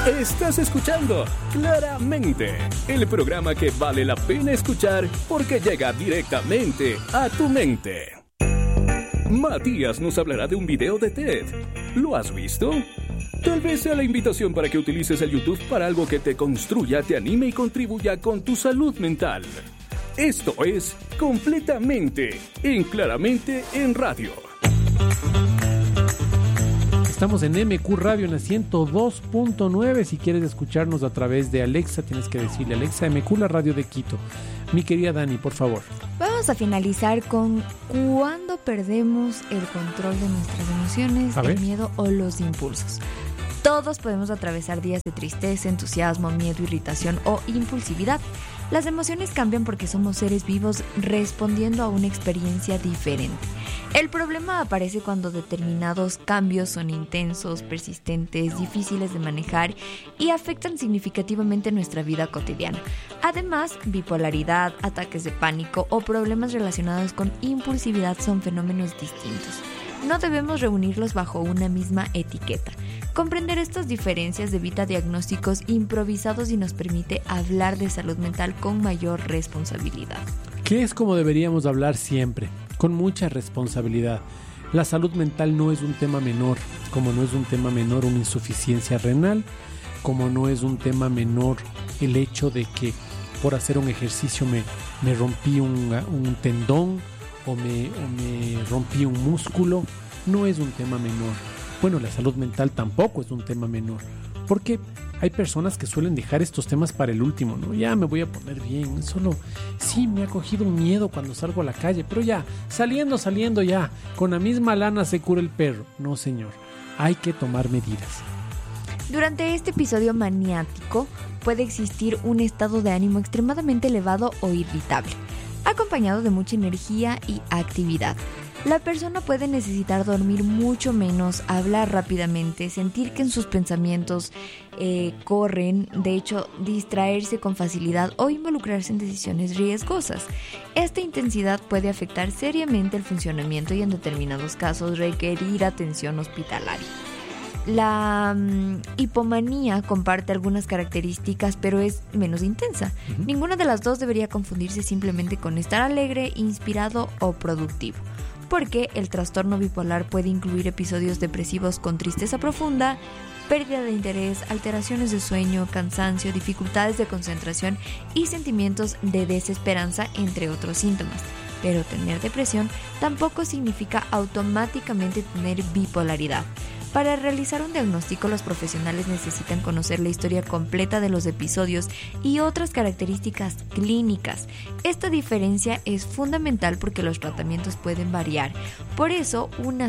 Estás escuchando Claramente, el programa que vale la pena escuchar porque llega directamente a tu mente. Matías nos hablará de un video de TED. ¿Lo has visto? Tal vez sea la invitación para que utilices el YouTube para algo que te construya, te anime y contribuya con tu salud mental. Esto es Completamente en Claramente en Radio. Estamos en MQ Radio en la 102.9. Si quieres escucharnos a través de Alexa, tienes que decirle: Alexa, MQ, la radio de Quito. Mi querida Dani, por favor. Vamos a finalizar con cuando perdemos el control de nuestras emociones, el miedo o los impulsos. Todos podemos atravesar días de tristeza, entusiasmo, miedo, irritación o impulsividad. Las emociones cambian porque somos seres vivos respondiendo a una experiencia diferente. El problema aparece cuando determinados cambios son intensos, persistentes, difíciles de manejar y afectan significativamente nuestra vida cotidiana. Además, bipolaridad, ataques de pánico o problemas relacionados con impulsividad son fenómenos distintos. No debemos reunirlos bajo una misma etiqueta. Comprender estas diferencias evita diagnósticos improvisados y nos permite hablar de salud mental con mayor responsabilidad. Que es como deberíamos hablar siempre, con mucha responsabilidad. La salud mental no es un tema menor, como no es un tema menor una insuficiencia renal, como no es un tema menor el hecho de que por hacer un ejercicio me rompí un tendón o me rompí un músculo. No es un tema menor. Bueno, la salud mental tampoco es un tema menor, porque hay personas que suelen dejar estos temas para el último, ¿no? Ya me voy a poner bien, solo sí me ha cogido un miedo cuando salgo a la calle, pero ya, saliendo ya, con la misma lana se cura el perro. No, señor, hay que tomar medidas. Durante este episodio maniático puede existir un estado de ánimo extremadamente elevado o irritable, acompañado de mucha energía y actividad. La persona puede necesitar dormir mucho menos, hablar rápidamente, sentir que en sus pensamientos corren, de hecho, distraerse con facilidad o involucrarse en decisiones riesgosas. Esta intensidad puede afectar seriamente el funcionamiento y en determinados casos requerir atención hospitalaria. La hipomanía comparte algunas características, pero es menos intensa. Ninguna de las dos debería confundirse simplemente con estar alegre, inspirado o productivo, porque el trastorno bipolar puede incluir episodios depresivos con tristeza profunda, pérdida de interés, alteraciones de sueño, cansancio, dificultades de concentración y sentimientos de desesperanza, entre otros síntomas. Pero tener depresión tampoco significa automáticamente tener bipolaridad. Para realizar un diagnóstico, los profesionales necesitan conocer la historia completa de los episodios y otras características clínicas. Esta diferencia es fundamental porque los tratamientos pueden variar. Por eso, una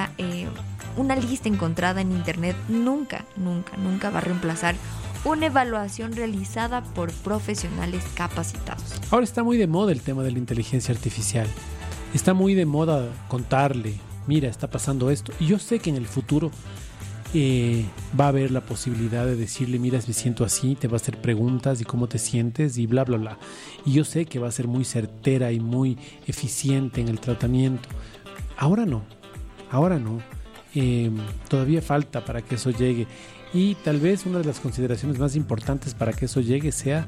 lista encontrada en internet nunca va a reemplazar una evaluación realizada por profesionales capacitados. Ahora está muy de moda el tema de la inteligencia artificial. Está muy de moda contarle: mira, está pasando esto. Y yo sé que en el futuro va a haber la posibilidad de decirle: mira, me siento así, te va a hacer preguntas y cómo te sientes y bla, bla, bla. Y yo sé que va a ser muy certera y muy eficiente en el tratamiento. Ahora no. Todavía falta para que eso llegue. Y tal vez una de las consideraciones más importantes para que eso llegue sea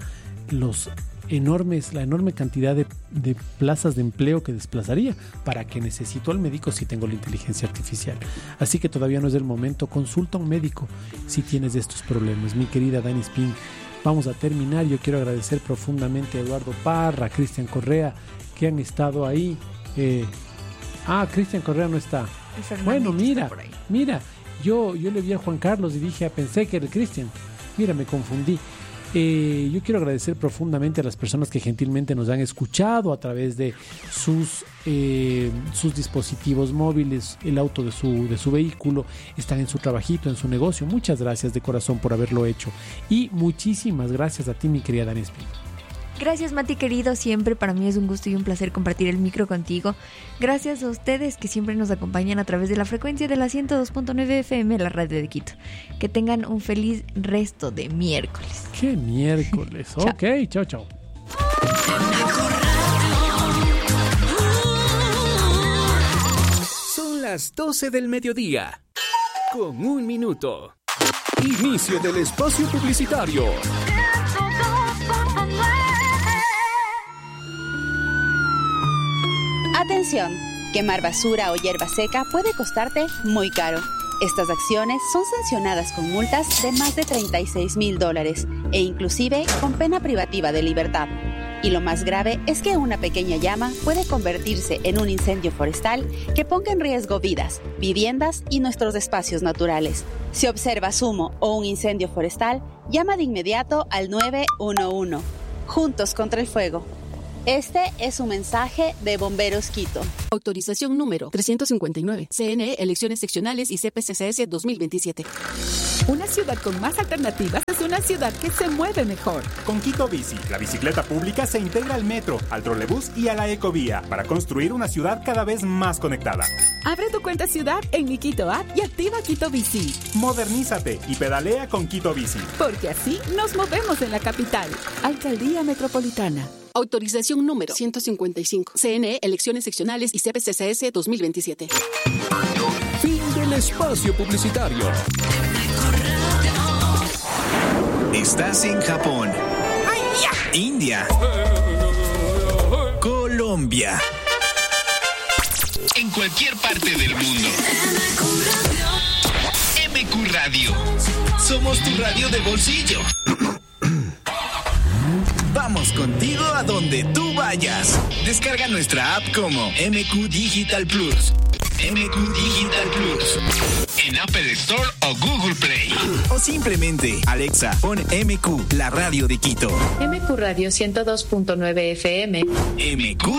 la enorme cantidad de plazas de empleo que desplazaría. ¿Para qué necesito al médico si tengo la inteligencia artificial? Así que todavía no es el momento. Consulta a un médico si tienes estos problemas. Mi querida Dani Spin, vamos a terminar. Yo quiero agradecer profundamente a Eduardo Parra, a Cristian Correa, que han estado ahí. Cristian Correa no está. Bueno, mira, yo le vi a Juan Carlos y pensé que era el Cristian. Mira, me confundí. Yo quiero agradecer profundamente a las personas que gentilmente nos han escuchado a través de sus dispositivos móviles, el auto de su vehículo, están en su trabajito, en su negocio. Muchas gracias de corazón por haberlo hecho. Y muchísimas gracias a ti, mi querida Dani Espín. Gracias, Mati querido, siempre para mí es un gusto y un placer compartir el micro contigo. Gracias a ustedes que siempre nos acompañan a través de la frecuencia de la 102.9 FM, la radio de Quito. Que tengan un feliz resto de miércoles. ¿Qué miércoles? Ok, chao. Son las 12 del mediodía, con 1 minuto. Inicio del espacio publicitario. Atención, quemar basura o hierba seca puede costarte muy caro. Estas acciones son sancionadas con multas de más de $36,000 e inclusive con pena privativa de libertad. Y lo más grave es que una pequeña llama puede convertirse en un incendio forestal que ponga en riesgo vidas, viviendas y nuestros espacios naturales. Si observas humo o un incendio forestal, llama de inmediato al 911. Juntos contra el fuego. Este es un mensaje de Bomberos Quito. Autorización número 359. CNE, Elecciones Seccionales y CPCCS 2027. Una ciudad con más alternativas es una ciudad que se mueve mejor. Con Quito Bici, la bicicleta pública se integra al metro, al trolebús y a la ecovía para construir una ciudad cada vez más conectada. Abre tu cuenta ciudad en mi Quito App y activa Quito Bici. Modernízate y pedalea con Quito Bici. Porque así nos movemos en la capital. Alcaldía Metropolitana. Autorización número 155. CNE, Elecciones Seccionales y CPCCS 2027. Fin del espacio publicitario. Estás en Japón, India, Colombia, en cualquier parte del mundo. MQ Radio. Somos tu radio de bolsillo. Vamos contigo a donde tú vayas. Descarga nuestra app como MQ Digital Plus. MQ Digital Plus. En Apple Store o Google Play. O simplemente, Alexa, pon MQ, la radio de Quito. MQ Radio 102.9 FM. MQ